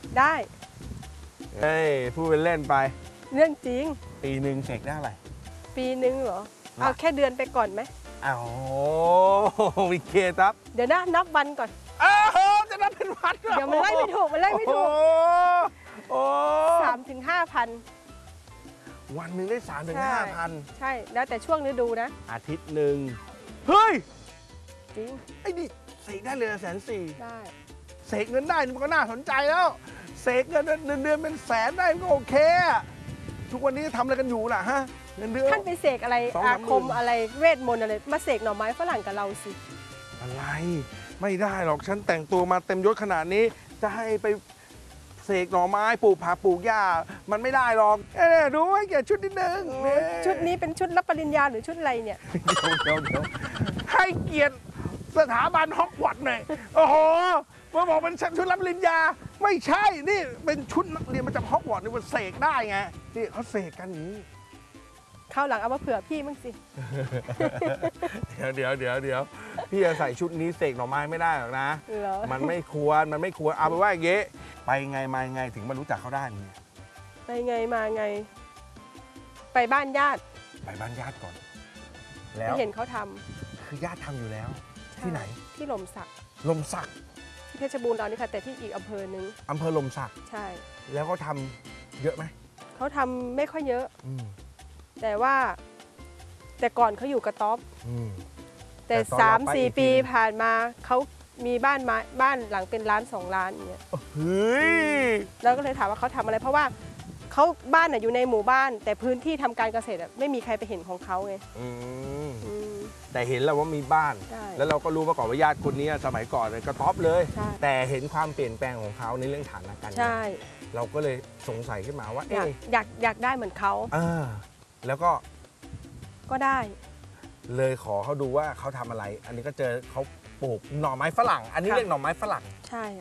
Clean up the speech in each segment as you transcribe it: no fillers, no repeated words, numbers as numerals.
ได้เฮ้ยพูดเป็นเล่นไปเรื่องจริงปีหนึ่งเสกได้อะไรปีหนึ่งเหรอเอาแค่เดือนไปก่อนไหมอ้าววิเคครับเดี๋ยวนะนับวันก่อนอ้าวจะนับเป็นวันเดี๋ยวมันไล่ไม่ถูกโอ้ 3-5,000 วันหนึ่งได้3-5,000ใช่แล้วแต่ช่วงฤดูนะอาทิตย์หนึ่งเฮ้ยจริงไอ้นี่เสกได้เลย140,000 ได้เสกเงินได้มันก็น่าสนใจแล้วเสกเงินเดือนเป็นแสนได้มันก็โอเคทุกวันนี้ทำอะไรกันอยู่ล่ะฮะเงินเดือนท่านไปเสกอะไรอาคมอะไรเวทมนต์อะไรมาเสกหน่อไม้ฝรั่งกับเราสิอะไรไม่ได้หรอกฉันแต่งตัวมาเต็มยศขนาดนี้จะให้ไปเสกหน่อไม้ปลูกผักปลูกหญ้ามันไม่ได้หรอกดูให้แกชุดนิดนึงชุดนี้เป็นชุดรับปริญญาหรือชุดอะไรเนี่ยเดี๋ยวให้เกียรติสถาบันฮอกวอตส์หน่อยโอ้โหมาบอกเป็นชุดรับปริญญาไม่ใช่นี่เป็นชุดนักเรียนมาจากฮอกวอตส์นี่มันเสกได้ไงนี่เขาเสกกันอย่างนี้ข้าวหลังเอามาเผื่อพี่มั้งสิเดี๋ยวพี่จะใส่ชุดนี้เสกหน่อไม้ไม่ได้หรอกนะมันไม่ควรเอาไปว่าอย่างเงี้ยไปไงมาไงถึงมารู้จักเขาได้เนี่ยไปไงมาไงไปบ้านญาติก่อนแล้วเห็นเขาทำคือญาติทำอยู่แล้วที่ไหนที่หล่มสักที่เพชรบูรณ์เรานี่ค่ะแต่ที่อีกอำเภอนึงอำเภอหล่มสักใช่แล้วก็ทำเยอะไหมเขาทำไม่ค่อยเยอะแต่ว่าแต่ก่อนเขาอยู่กระต๊อบแต่3-4 ปีผ่านมาเขามีบ้านหลังเป็น1-2 ล้านอย่างเงี้ยแล้วก็เลยถามว่าเขาทำอะไรเพราะว่าเขาบ้านอยู่ในหมู่บ้านแต่พื้นที่ทำการเกษตรไม่มีใครไปเห็นของเขาไงแต่เห็นแล้วว่ามีบ้านแล้วเราก็รู้มาก่อนว่าญาติคนนี้สมัยก่อนกระต๊อบเลยแต่เห็นความเปลี่ยนแปลงของเขาในเรื่องฐานะการเงินเราก็เลยสงสัยขึ้นมาว่าอยากได้เหมือนเขาแล้วก็ได้เลยขอเขาดูว่าเขาทำอะไรอันนี้ก็เจอเขาปลูกหน่อไม้ฝรั่งอันนี้เรียกหน่อไม้ฝรั่งใช่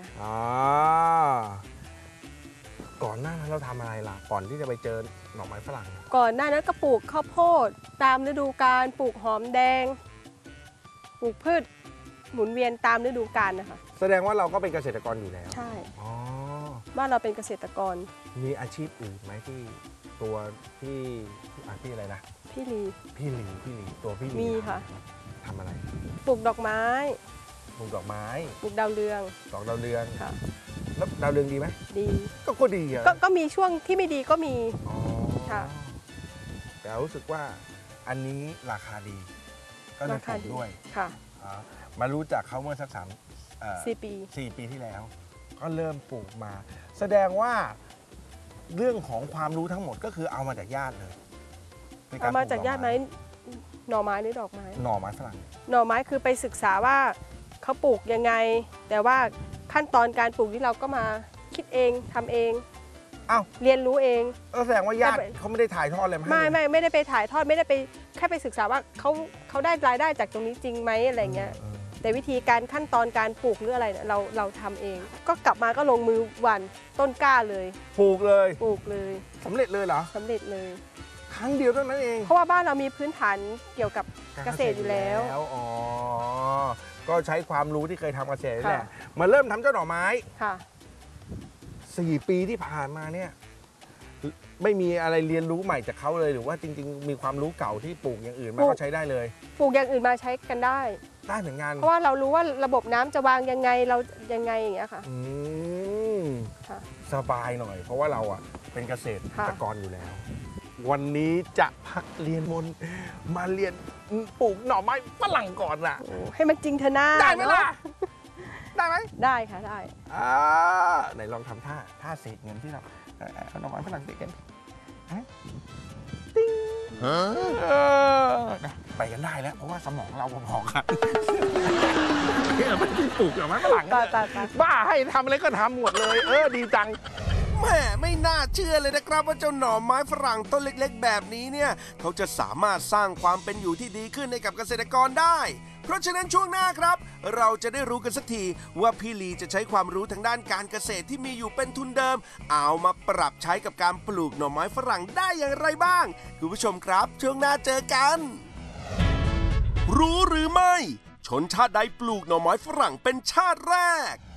ก่อนหน้านั้นเราทำอะไรล่ะก่อนที่จะไปเจอหน่อไม้ฝรั่งก่อนหน้านั้นก็ปลูกข้าวโพดตามฤดูกาลปลูกหอมแดงปลูกพืชหมุนเวียนตามฤดูกาลนะคะแสดงว่าเราก็เป็นเกษตรกรอยู่แล้วใช่บ้านเราเป็นเกษตรกรมีอาชีพอื่นไหมที่ตัวพี่อะไรนะพี่ลีตัวพี่ลีมีค่ะทำอะไรปลูกดอกไม้ปลูกดาวเรืองค่ะแล้วดาวเรืองดีไหมดีก็ดีอ่ะก็มีช่วงที่ไม่ดีก็มีค่ะแต่รู้สึกว่าอันนี้ราคาดีก็เลยปลูกด้วยค่ะมารู้จักเขาเมื่อสัก 4 ปีที่แล้วก็เริ่มปลูกมาแสดงว่าเรื่องของความรู้ทั้งหมดก็คือเอามาจากญาติเลยเอามาจากญาติไหมหน่อไม้หรือดอกไม้หน่อไม้ฝรั่งหน่อไม้คือไปศึกษาว่าเขาปลูกยังไงแต่ว่าขั้นตอนการปลูกที่เราก็มาคิดเองทำเองเรียนรู้เองแสดงว่าญาติเขาไม่ได้ถ่ายทอดเลยไม่ได้ไปถ่ายทอดไม่ได้ไปแค่ไปศึกษาว่าเขาได้รายได้จากตรงนี้จริงไหมอะไรเงี้ยแต่วิธีการขั้นตอนการปลูกหรืออะไรเราทำเองก็กลับมาก็ลงมือหว่านต้นกล้าเลยปลูกเลยสำเร็จเลยเหรอสำเร็จเลยครั้งเดียวเท่านั้นเองเพราะว่าบ้านเรามีพื้นฐานเกี่ยวกับเกษตรอยู่แล้วก็ใช้ความรู้ที่เคยทำเกษตรแหละมาเริ่มทำเจ้าหน่อไม้ค่ะ 4 ปีที่ผ่านมาเนี่ยไม่มีอะไรเรียนรู้ใหม่จากเขาเลยหรือว่าจริงๆมีความรู้เก่าที่ปลูกอย่างอื่นมาก็ใช้ได้เลยปลูกอย่างอื่นมาใช้กันได้เหมือนกันเพราะว่าเรารู้ว่าระบบน้ำจะวางยังไงเรายังไงอย่างเงี้ยค่ะสบายหน่อยเพราะว่าเราเป็นเกษตรกรอยู่แล้ววันนี้จะพักเรียนมาเรียนปลูกหน่อไม้ฝรั่งก่อนล่ะให้มันจริงเถอะนะได้ไหมล่ะได้ไหมได้ค่ะได้ไหนลองทำท่าเสกเงินที่เราเอาหน่อไม้ฝรั่งเสกกันติ้งไปกันได้แล้วเพราะว่าสมองเราพอๆกันเนี่ยมันปลูกหน่อไม้ฝรั่งบ้าให้ทำอะไรก็ทำหมดเลยดีจังแม่ไม่น่าเชื่อเลยนะครับว่าเจ้าหน่อไม้ฝรั่งต้นเล็กๆแบบนี้เนี่ยเขาจะสามารถสร้างความเป็นอยู่ที่ดีขึ้นให้กับเกษตรกรได้เพราะฉะนั้นช่วงหน้าครับเราจะได้รู้กันสักทีว่าพี่ลีจะใช้ความรู้ทางด้านการเกษตรที่มีอยู่เป็นทุนเดิมเอามาปรับใช้กับการปลูกหน่อไม้ฝรั่งได้อย่างไรบ้างคุณผู้ชมครับช่วงหน้าเจอกันรู้หรือไม่ชนชาติใดปลูกหน่อไม้ฝรั่งเป็นชาติแรก